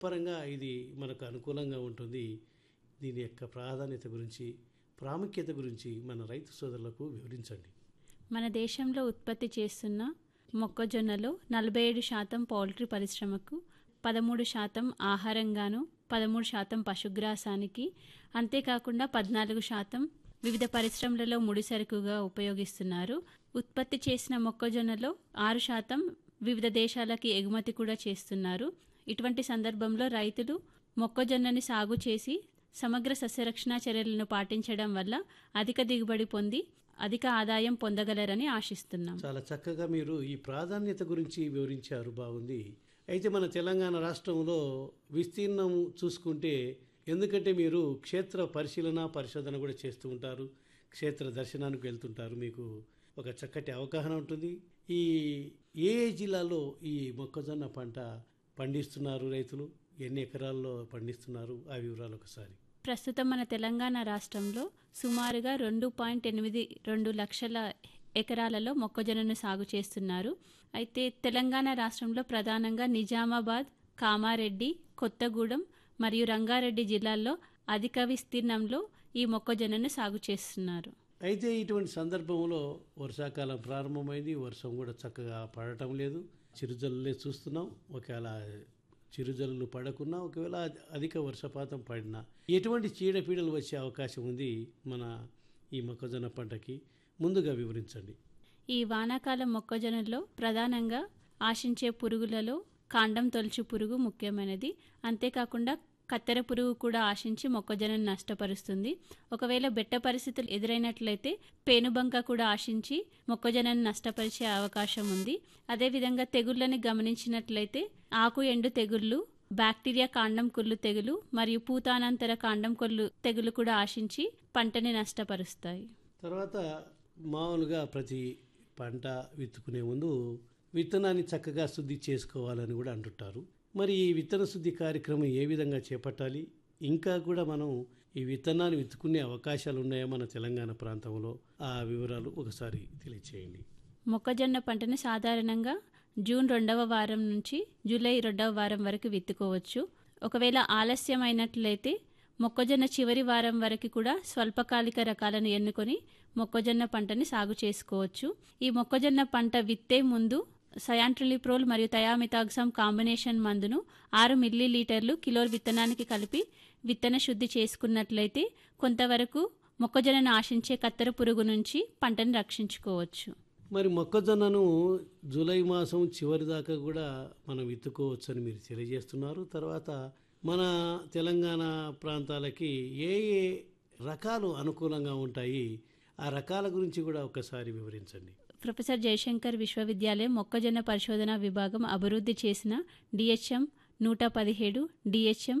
పరంగా ఇది మనకు అనుకూలంగా ఉంటుంది. దీని యొక్క ప్రాధాన్యత గురించి, ప్రాముఖ్యత గురించి మన రైతు సోదరులకు వివరించండి. మన దేశంలో ఉత్పత్తి చేస్తున్న మొక్కజొన్నలో 47% పౌల్ట్రీ పరిశ్రమకు, 13% ఆహారంగాను, 13% పశుగ్రాసానికి, అంతేకాకుండా 14% వివిధ పరిశ్రమలలో ముడిసరుకుగా ఉపయోగిస్తున్నారు. ఉత్పత్తి చేసిన మొక్కజొన్నలో 6% వివిధ దేశాలకి ఎగుమతి కూడా చేస్తున్నారు. ఇటువంటి సందర్భంలో రైతులు మొక్కజొన్నని సాగు చేసి సమగ్ర సస్యరక్షణ చర్యలను పాటించడం వల్ల అధిక దిగుబడి పొంది అధిక ఆదాయం పొందగలరని ఆశిస్తున్నాం. చాలా చక్కగా మీరు ఈ ప్రాధాన్యత గురించి వివరించారు, బాగుంది. అయితే మన తెలంగాణ రాష్ట్రంలో విస్తీర్ణం చూసుకుంటే, ఎందుకంటే మీరు క్షేత్ర పరిశోధన కూడా చేస్తూ ఉంటారు, క్షేత్ర దర్శనానికి వెళ్తుంటారు, మీకు ఒక చక్కటి అవగాహన ఉంటుంది. ఈ ఏ జిల్లాలో ఈ మొక్కజొన్న పంట పండిస్తున్నారు రైతులు, ఎన్ని ఎకరాల్లో పండిస్తున్నారు, ఆ వివరాలు ఒకసారి. ప్రస్తుతం మన తెలంగాణ రాష్ట్రంలో సుమారుగా 2.82 లక్షల ఎకరాలలో మొక్కజొన్నను సాగు చేస్తున్నారు. అయితే తెలంగాణ రాష్ట్రంలో ప్రధానంగా నిజామాబాద్, కామారెడ్డి, కొత్తగూడెం మరియు రంగారెడ్డి జిల్లాల్లో అధిక విస్తీర్ణంలో ఈ మొక్కజొన్నను సాగు చేస్తున్నారు. అయితే ఇటువంటి సందర్భంలో వర్షాకాలం ప్రారంభమైంది, వర్షం కూడా చక్కగా పడటం లేదు, చిరుజల్లులే చూస్తున్నాం. ఒకవేళ చిరుజల్లులు పడకున్నా, ఒకవేళ అధిక వర్షపాతం పడినా ఎటువంటి చీడపీడలు వచ్చే అవకాశం ఉంది మన ఈ మొక్కజొన్న పంటకి, ముందుగా వివరించండి. ఈ వానాకాలం మొక్కజొన్నలో ప్రధానంగా ఆశించే పురుగులలో కాండం తొలచు పురుగు ముఖ్యమైనది. అంతేకాకుండా కత్తెర పురుగు కూడా ఆశించి మొక్కజొన్నను నష్టపరుస్తుంది. ఒకవేళ బెట్ట పరిస్థితులు ఎదురైనట్లయితే పేనుబంక కూడా ఆశించి మొక్కజొన్నను నష్టపరిచే అవకాశం ఉంది. అదేవిధంగా తెగుళ్ళని గమనించినట్లయితే ఆకు ఎండు తెగుళ్ళు, బ్యాక్టీరియా కాండం కుళ్ళు తెగులు మరియు పూతానంతర కాండం కొల్లు తెగులు కూడా ఆశించి పంటని నష్టపరుస్తాయి. తర్వాత మామూలుగా ప్రతి పంట విత్తుకునే ముందు విత్తనాన్ని చక్కగా శుద్ధి చేసుకోవాలని కూడా అంటుంటారు. మరి ఈ విత్తన శుద్ధి కార్యక్రమం ఏ విధంగా చేపట్టాలి, ఇంకా కూడా మనం ఈ విత్తనాన్ని విత్తుకునే అవకాశాలు ఉన్నాయా మన తెలంగాణ ప్రాంతంలో, ఆ వివరాలు ఒకసారి తెలియచేయండి. మొక్కజొన్న పంటను సాధారణంగా జూన్ 2వ వారం నుంచి జూలై 2వ వారం వరకు విత్తుకోవచ్చు. ఒకవేళ ఆలస్యమైనట్లయితే మొక్కజొన్న చివరి వారం వరకు కూడా స్వల్పకాలిక రకాలను ఎన్నుకొని మొక్కజొన్న పంటని సాగు చేసుకోవచ్చు. ఈ మొక్కజొన్న పంట విత్తే ముందు సయాంట్రిలిప్రోల్ మరియు థయామిథాక్సామ్ కాంబినేషన్ మందును 6 మిల్లీలీటర్లు కిలో విత్తనానికి కలిపి విత్తన శుద్ధి చేసుకున్నట్లయితే కొంతవరకు మొక్కజొన్నను ఆశించే కత్తెర పురుగు నుంచి పంటను రక్షించుకోవచ్చు. మరి మొక్కజొన్నను జూలై మాసం చివరి దాకా కూడా మనం విత్తుకోవచ్చు అని మీరు తెలియజేస్తున్నారు. తర్వాత మన తెలంగాణ ప్రాంతాలకి ఏ ఏ రకాలు అనుకూలంగా ఉంటాయి, ఆ రకాల గురించి కూడా ఒకసారి వివరించండి. ప్రొఫెసర్ జయశంకర్ విశ్వవిద్యాలయం మొక్కజొన్న పరిశోధన విభాగం అభివృద్ధి చేసిన డిహెచ్ఎం 117, డిహెచ్ఎం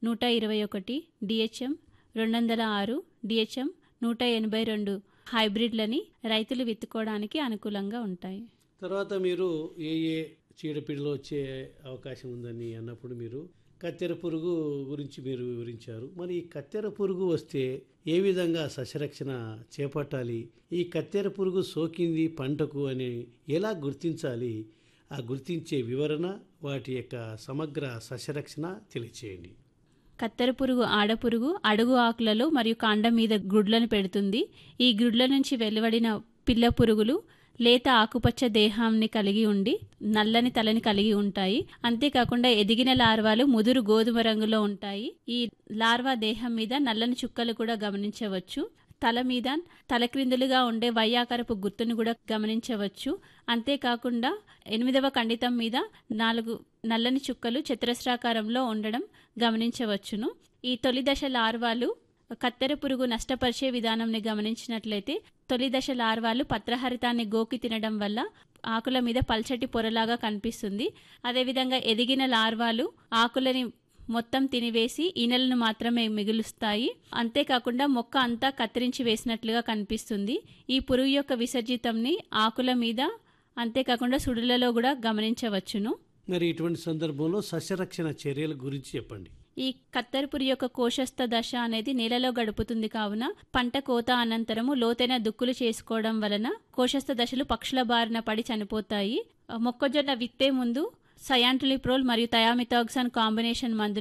121, డిహెచ్ఎం 206, డిహెచ్ఎం 182 హైబ్రిడ్లని రైతులు విత్తుకోవడానికి అనుకూలంగా ఉంటాయి. తర్వాత మీరు ఏ ఏ చీడపీడలు వచ్చే అవకాశం ఉందని అన్నప్పుడు మీరు కత్తెర పురుగు గురించి మీరు వివరించారు. మరి ఈ కత్తెర పురుగు వస్తే ఏ విధంగా సస్యరక్షణ చేపట్టాలి, ఈ కత్తెర పురుగు సోకింది పంటకు అని ఎలా గుర్తించాలి, ఆ గుర్తించే వివరణ, వాటి యొక్క సమగ్ర సస్యరక్షణ తెలియచేయండి. కత్తెర పురుగు ఆడపురుగు అడుగు ఆకులలో మరియు కాండం మీద గుడ్లను పెడుతుంది. ఈ గుడ్ల నుంచి వెలువడిన పిల్ల పురుగులు లేత ఆకుపచ్చ దేహాన్ని కలిగి ఉండి నల్లని తలని కలిగి ఉంటాయి. అంతేకాకుండా ఎదిగిన లార్వాలు ముదురు గోధుమ రంగులో ఉంటాయి. ఈ లార్వా దేహం మీద నల్లని చుక్కలు కూడా గమనించవచ్చు. తల మీద తలక్రిందులుగా ఉండే వైయాకారపు గుర్తును కూడా గమనించవచ్చు. అంతేకాకుండా 8వ ఖండితం మీద 4 నల్లని చుక్కలు చతురస్రాకారంలో ఉండడం గమనించవచ్చును. ఈ తొలి దశ లార్వాలు కత్తెర పురుగు నష్టపరిచే విధానంని గమనించినట్లయితే తొలి దశ లార్వాలు పత్రహరితాన్ని గోకి తినడం వల్ల ఆకుల మీద పల్చటి పొరలాగా కనిపిస్తుంది. అదేవిధంగా ఎదిగిన లార్వాలు ఆకులని మొత్తం తినివేసి ఈనెలను మాత్రమే మిగులుస్తాయి. అంతేకాకుండా మొక్క అంతా కత్తిరించి వేసినట్లుగా కనిపిస్తుంది. ఈ పురుగు యొక్క విసర్జితంని ఆకుల మీద అంతేకాకుండా సుడులలో కూడా గమనించవచ్చును. మరి ఇటువంటి సందర్భంలో సస్యరక్షణ చర్యల గురించి చెప్పండి. ఈ కత్తెర పురుగు యొక్క కోశస్థ దశ అనేది నేలలో గడుపుతుంది కావున పంట కోత అనంతరము లోతైన దుక్కులు చేసుకోవడం వలన కోశస్థ దశలు పక్షుల బారిన పడి చనిపోతాయి. మొక్కజొన్న విత్తే ముందు సయాంట్రిలిప్రోల్ మరియు థయామిథాక్సాన్ కాంబినేషన్ మందు